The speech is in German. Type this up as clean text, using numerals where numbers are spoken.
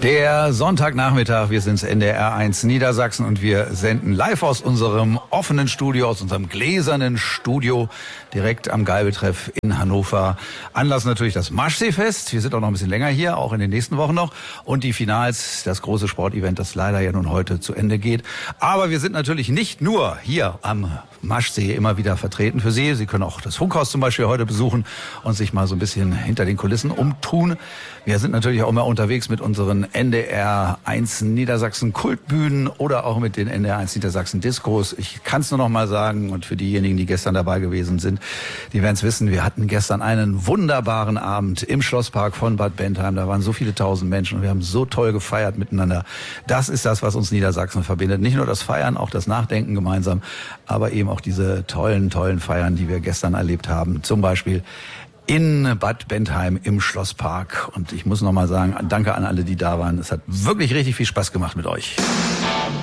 Der Sonntagnachmittag, wir sind NDR 1 Niedersachsen und wir senden live aus unserem offenen Studio, aus unserem gläsernen Studio direkt am Geilbetreff in Hannover. Anlass natürlich das Maschseefest. Wir sind auch noch ein bisschen länger hier, auch in den nächsten Wochen noch. Und die Finals, das große Sportevent, das leider ja nun heute zu Ende geht. Aber wir sind natürlich nicht nur hier am Maschsee immer wieder vertreten für Sie. Sie können auch das Funkhaus zum Beispiel heute besuchen und sich mal so ein bisschen hinter den Kulissen umtun. Wir sind natürlich auch immer unterwegs mit unseren NDR 1 Niedersachsen Kultbühnen oder auch mit den NDR 1 Niedersachsen Diskos. Ich kann es nur noch mal sagen, und für diejenigen, die gestern dabei gewesen sind, die werden es wissen, wir hatten gestern einen wunderbaren Abend im Schlosspark von Bad Bentheim. Da waren so viele tausend Menschen und wir haben so toll gefeiert miteinander. Das ist das, was uns Niedersachsen verbindet. Nicht nur das Feiern, auch das Nachdenken gemeinsam, aber eben auch diese tollen Feiern, die wir gestern erlebt haben. Zum Beispiel in Bad Bentheim im Schlosspark. Und ich muss noch mal sagen, danke an alle, die da waren. Es hat wirklich richtig viel Spaß gemacht mit euch.